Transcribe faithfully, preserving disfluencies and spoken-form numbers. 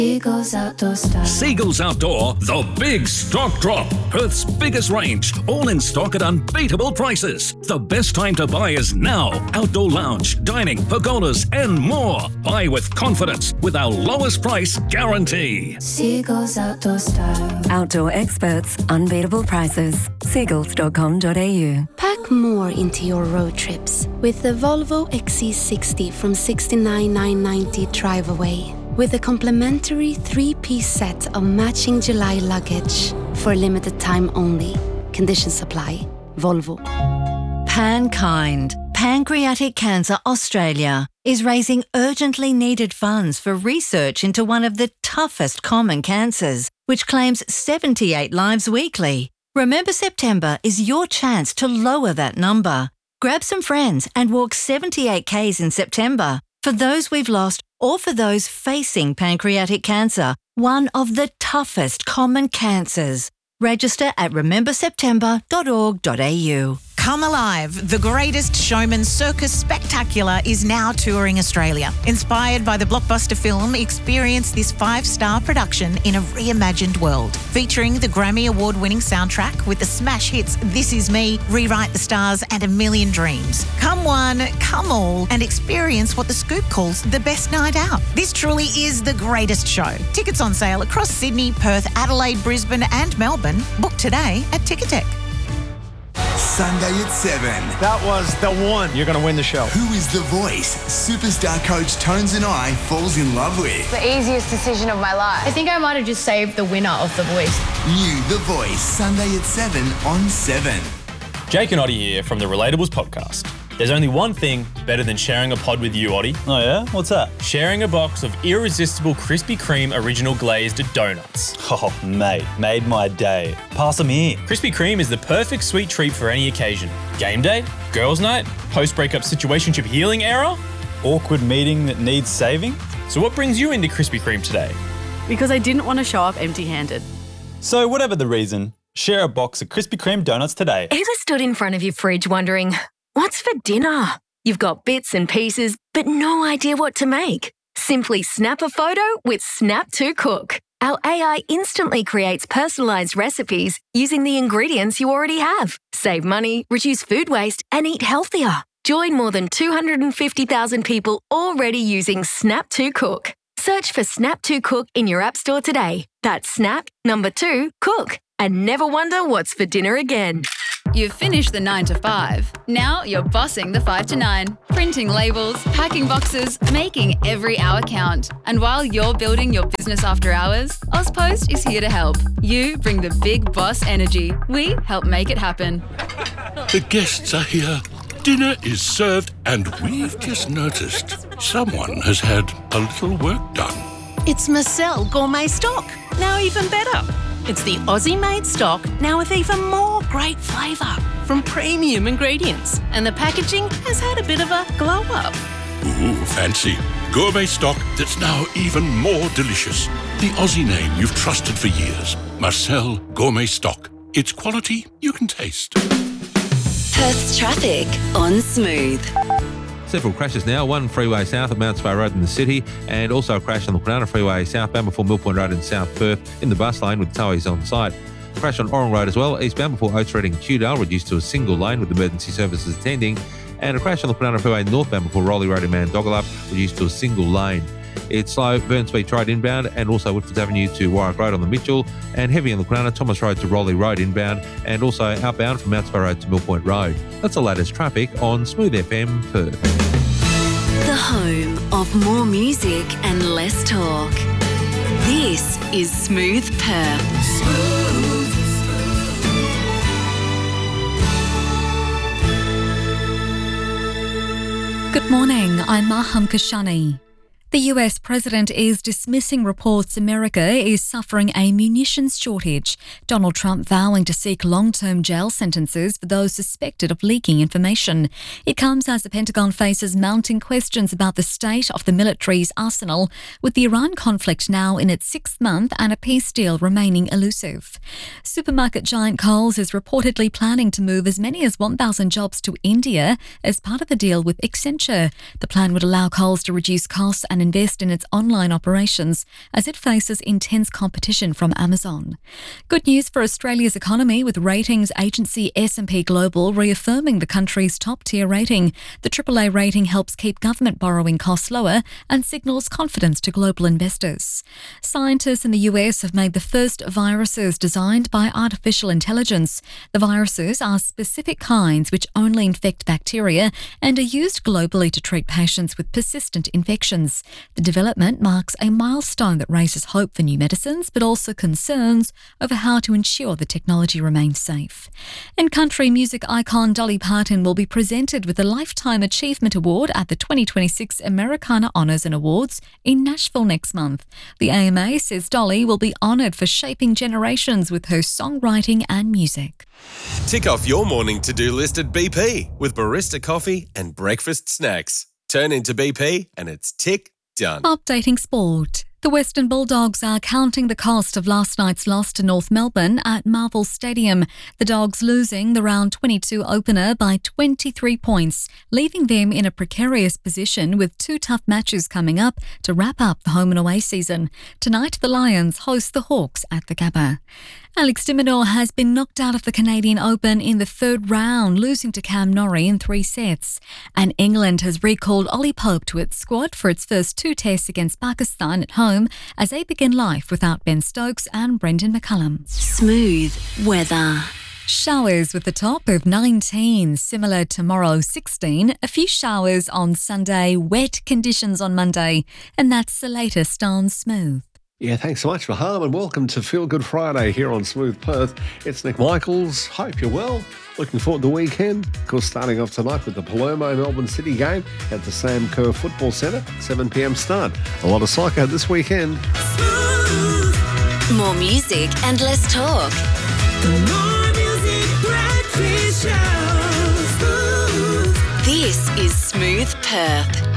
Seagulls Outdoor Style. Seagulls Outdoor, the big stock drop. Perth's biggest range, all in stock at unbeatable prices. The best time to buy is now. Outdoor lounge, dining, pergolas, and more. Buy with confidence with our lowest price guarantee. Seagulls Outdoor Style. Outdoor experts, unbeatable prices. seagulls dot com dot a u. Pack more into your road trips with the Volvo X C sixty from sixty-nine thousand nine hundred ninety Drive Away. With a complimentary three-piece set of matching July luggage for a limited time only. Conditions apply. Volvo. PanKind, Pancreatic Cancer Australia, is raising urgently needed funds for research into one of the toughest common cancers, which claims seventy-eight lives weekly. Remember September is your chance to lower that number. Grab some friends and walk seventy-eight kays in September. For those we've lost or for those facing pancreatic cancer, one of the toughest common cancers. Register at remember september dot org dot a u. Come Alive, the greatest showman circus spectacular, is now touring Australia. Inspired by the blockbuster film, experience this five-star production in a reimagined world. Featuring the Grammy Award-winning soundtrack with the smash hits This Is Me, Rewrite the Stars and A Million Dreams. Come one, come all, and experience what The Scoop calls the best night out. This truly is the greatest show. Tickets on sale across Sydney, Perth, Adelaide, Brisbane and Melbourne. Book today at Ticketek. Sunday at seven. That was the one. You're going to win the show. Who is the voice superstar coach Tones and I falls in love with? The easiest decision of my life. I think I might have just saved the winner of The Voice. New The Voice, Sunday at seven on seven. Jake and Oddie here from the Relatables podcast. There's only one thing better than sharing a pod with you, Oddie. Oh yeah? What's that? Sharing a box of irresistible Krispy Kreme original glazed donuts. Oh, mate, made my day. Pass them here. Krispy Kreme is the perfect sweet treat for any occasion. Game day, girls' night, post-breakup situationship healing era, awkward meeting that needs saving. So what brings you into Krispy Kreme today? Because I didn't want to show up empty-handed. So whatever the reason, share a box of Krispy Kreme donuts today. Ever stood in front of your fridge wondering, what's for dinner? You've got bits and pieces, but no idea what to make. Simply snap a photo with Snap to Cook. Our A I instantly creates personalised recipes using the ingredients you already have. Save money, reduce food waste, and eat healthier. Join more than two hundred fifty thousand people already using Snap to Cook. Search for Snap to Cook in your app store today. That's Snap, number two, Cook. And never wonder what's for dinner again. You've finished the nine to five. Now you're bossing the five to nine. Printing labels, packing boxes, making every hour count. And while you're building your business after hours, Ozpost is here to help. You bring the big boss energy. We help make it happen. The guests are here. Dinner is served and we've just noticed someone has had a little work done. It's Marcel Gourmet Stock. Now even better. It's the Aussie-made stock, now with even more great flavour from premium ingredients. And the packaging has had a bit of a glow-up. Ooh, fancy. Gourmet stock that's now even more delicious. The Aussie name you've trusted for years. Marcel Gourmet Stock. It's quality you can taste. Perth's traffic on Smooth. Several crashes now, one freeway south at Mount Spa Road in the city, and also a crash on the Kwinana Freeway southbound before Mill Point Road in South Perth in the bus lane with towies on site. A crash on Orang Road as well, eastbound before Oates Reading and Tudale, reduced to a single lane with emergency services attending, and a crash on the Kwinana Freeway northbound before Rowley Road in Mandogalup, reduced to a single lane. It's slow, Burn Speed Trade inbound, and also Woodfords Avenue to Warwick Road on the Mitchell, and heavy on the Kwinana, Thomas Road to Rowley Road inbound, and also outbound from Mount Spa Road to Mill Point Road. That's the latest traffic on Smooth F M Perth. The home of more music and less talk. This is Smooth Perth. Smooth. Good morning, I'm Maham Kashani. The U S president is dismissing reports America is suffering a munitions shortage. Donald Trump vowing to seek long-term jail sentences for those suspected of leaking information. It comes as the Pentagon faces mounting questions about the state of the military's arsenal, with the Iran conflict now in its sixth month and a peace deal remaining elusive. Supermarket giant Coles is reportedly planning to move as many as one thousand jobs to India as part of the deal with Accenture. The plan would allow Coles to reduce costs and can invest in its online operations as it faces intense competition from Amazon. Good news for Australia's economy, with ratings agency S and P Global reaffirming the country's top-tier rating. The triple A rating helps keep government borrowing costs lower and signals confidence to global investors. Scientists in the U S have made the first viruses designed by artificial intelligence. The viruses are specific kinds which only infect bacteria and are used globally to treat patients with persistent infections. The development marks a milestone that raises hope for new medicines, but also concerns over how to ensure the technology remains safe. And country music icon Dolly Parton will be presented with the Lifetime Achievement Award at the twenty twenty-six Americana Honours and Awards in Nashville next month. The A M A says Dolly will be honoured for shaping generations with her songwriting and music. Tick off your morning to-do list at B P with barista coffee and breakfast snacks. Turn into B P and it's tick done. Updating sport. The Western Bulldogs are counting the cost of last night's loss to North Melbourne at Marvel Stadium. The Dogs losing the round twenty-two opener by twenty-three points, leaving them in a precarious position with two tough matches coming up to wrap up the home and away season. Tonight, the Lions host the Hawks at the Gabba. Alex de Minaur has been knocked out of the Canadian Open in the third round, losing to Cam Norrie in three sets. And England has recalled Ollie Pope to its squad for its first two tests against Pakistan at home as they begin life without Ben Stokes and Brendan McCullum. Smooth weather. Showers with a top of nineteen, similar tomorrow sixteen, a few showers on Sunday, wet conditions on Monday, and that's the latest on Smooth. Yeah, thanks so much for Harm, and welcome to Feel Good Friday here on Smooth Perth. It's Nick Michaels. Hope you're well. Looking forward to the weekend. Of course, starting off tonight with the Palermo Melbourne City game at the Sam Kerr Football Centre, seven p.m. start. A lot of soccer this weekend. More music and less talk. More music, breakfast show. Smooth. This is Smooth Perth.